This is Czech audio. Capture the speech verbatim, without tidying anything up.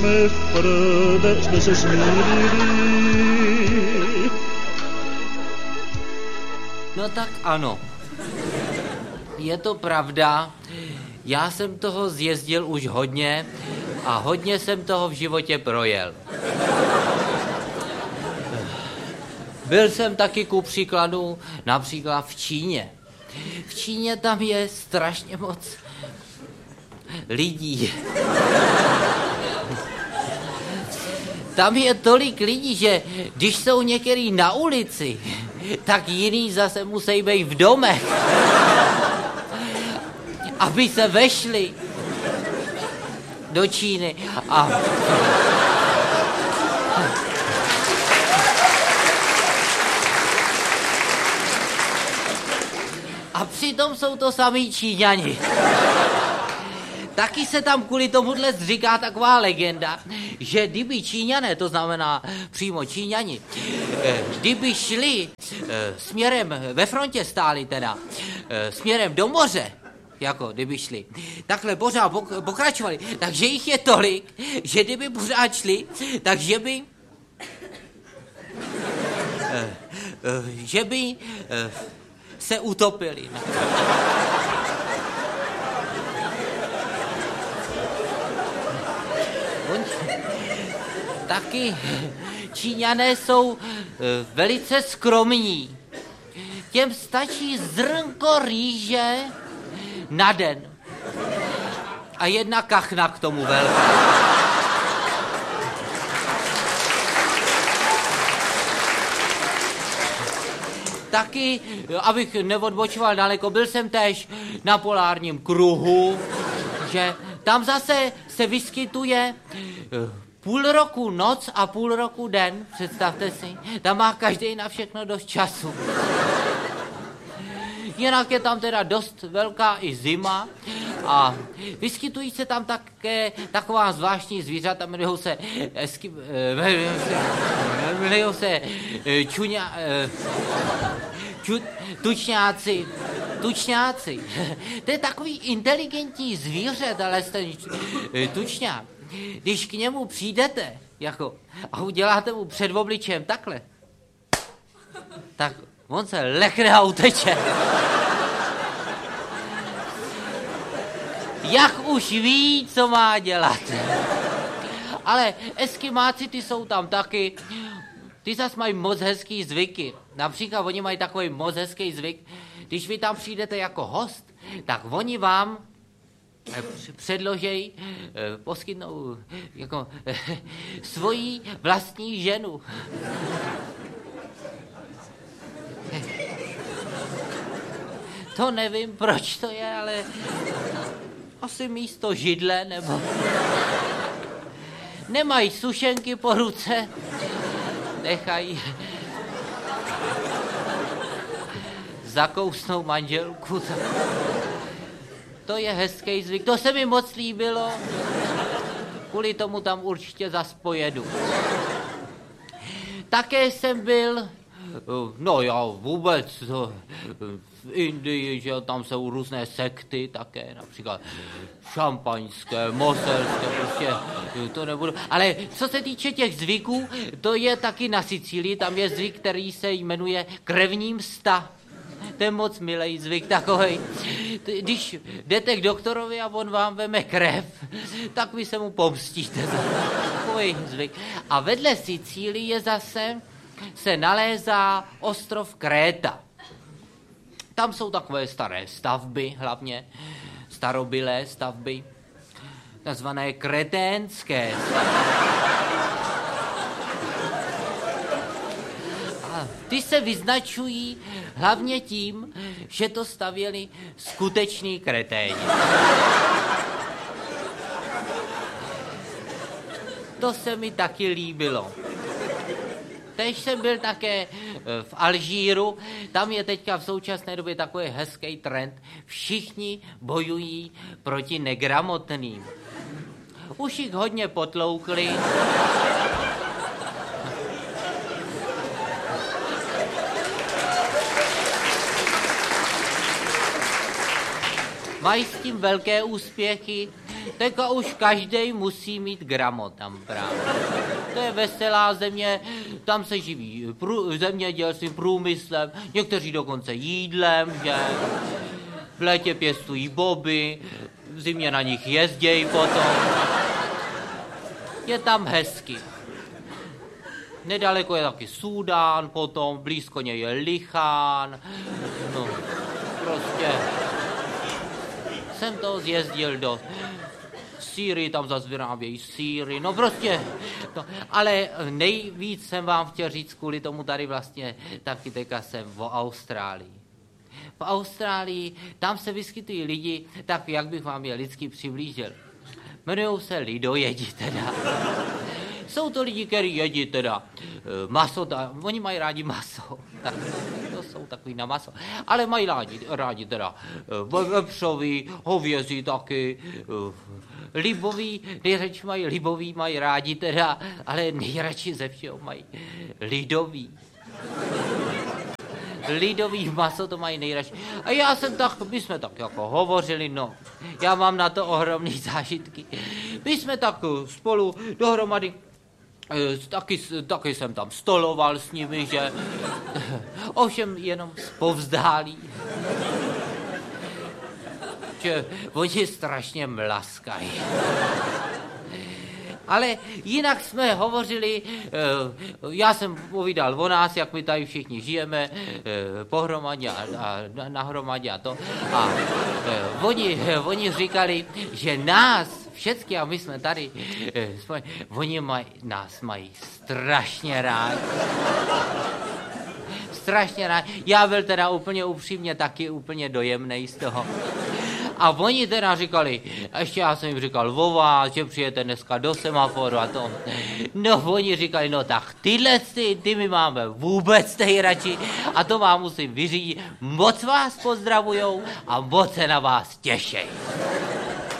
jsme v prvé jsme se smílili. No tak ano. Je to pravda. Já jsem toho zjezdil už hodně a hodně jsem toho v životě projel. Byl jsem taky ku příkladu například v Číně. V Číně tam je strašně moc lidí. Tam je tolik lidí, že když jsou některý na ulici, tak jiný zase musí být v domech, aby se vešli do Číny. A A přitom jsou to samý Číňani. Taky se tam kvůli tomuhle říká taková legenda, že kdyby Číňané, to znamená přímo Číňani, kdyby šli směrem, ve frontě stáli teda, směrem do moře, jako kdyby šli, takhle pořád pokračovali, takže jich je tolik, že kdyby pořád šli, takže by že by se utopili. Taky Číňané jsou velice skromní. Těm stačí zrnko rýže na den. A jedna kachna k tomu velká. Taky, abych neodbočoval daleko, byl jsem též na polárním kruhu, že tam zase se vyskytuje půl roku noc a půl roku den, představte si. Tam má každý na všechno dost času. Jinak je tam teda dost velká i zima a vyskytují se tam také taková zvláštní zvířata, jmenují se esky, jmenují se čuňa, ču, tučňáci, tučňáci. To je takový inteligentní zvíře, ale ten tučňák. Když k němu přijdete jako, a uděláte mu před obličem takhle, tak on se lekne a uteče. Jak už ví, co má dělat. Ale eskimáci, ty jsou tam taky. Ty zas mají moc hezký zvyky. Například oni mají takový moc hezký zvyk. Když vy tam přijdete jako host, tak oni vám předložej, poskytnou jako svoji vlastní ženu. To nevím, proč to je, ale asi místo židle, nebo nemají sušenky po ruce, nechají zakousnou manželku. To je hezký zvyk, to se mi moc líbilo, kvůli tomu tam určitě zas pojedu. Také jsem byl, no já vůbec, to, v Indii, že tam jsou různé sekty také, například šampaňské, moselské, prostě to nebudu. Ale co se týče těch zvyků, to je taky na Sicílii, tam je zvyk, který se jmenuje krevní msta. To je moc milý zvyk takovej. Když jdete k doktorovi a on vám veme krev, tak vy se mu pomstíte. Takový zvyk. A vedle Sicílie zase se nalézá ostrov Kréta. Tam jsou takové staré stavby, hlavně starobylé stavby, nazvané kreténské. A ty se vyznačují hlavně tím, že to stavěli skuteční kreténi. To se mi taky líbilo. Tež jsem byl také v Alžíru, tam je teďka v současné době takový hezký trend. Všichni bojují proti negramotným. Už jich hodně potloukli. Mají s tím velké úspěchy. Teďka už každej musí mít gramot právě. To je veselá země, tam se živí prů, zemědělstvím, průmyslem, někteří dokonce jídlem, že v létě pěstují boby, v zimě na nich jezdějí potom. Je tam hezky. Nedaleko je taky Súdán potom, blízko něj je Lichán, no prostě jsem to zjezdil do Sýrii, tam zase vyrábějí sýry, no prostě, no, ale nejvíc jsem vám chtěl říct, kvůli tomu tady vlastně taky teďka jsem o Austrálii. V Austrálii, tam se vyskytují lidi, tak jak bych vám je lidsky přiblížil. Jmenujou se lidojedi teda. Jsou to lidi, kteří jedí teda maso, ta, oni mají rádi maso, tak, to jsou takový na maso, ale mají rádi, rádi teda vepřový, hovězí taky, libový, nejradši mají libový, mají rádi teda, ale nejradši ze všeho mají lidový. Lidový maso to mají nejradši. A já jsem tak, my jsme tak jako hovořili, no, já mám na to ohromný zážitky. My jsme tak spolu dohromady, taky, taky jsem tam stoloval s nimi, že ovšem jenom zpovzdálí. Že oni strašně mlaskají. Ale jinak jsme hovořili, já jsem povídal o nás, jak my tady všichni žijeme pohromadě a, a nahromadě a to. A oni, oni říkali, že nás všechny, a my jsme tady, oni maj, nás mají strašně rádi. Strašně rádi. Já byl teda úplně upřímně taky úplně dojemnej z toho. A oni teda říkali, a ještě já jsem jim říkal o vás, že přijete dneska do semaforu a to. No oni říkali, no tak tyhle ty, ty my máme vůbec nejradši a to vám musím vyřídit. Moc vás pozdravujou a moc se na vás těšej.